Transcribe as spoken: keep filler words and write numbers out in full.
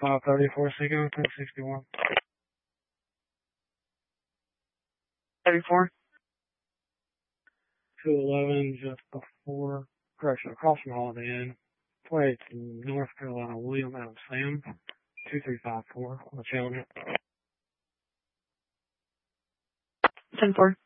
five thirty-four Seago, ten sixty-one. thirty-four. two eleven, just before, correction, across from Holiday Inn. Play to North Carolina, William Adam Sam, two three five four, on the Challenger. ten four.